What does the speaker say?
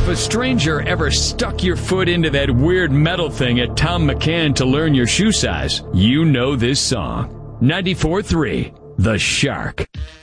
If a stranger ever stuck your foot into that weird metal thing at Tom McCann to learn your shoe size, you know this song. 94.3, The Shark.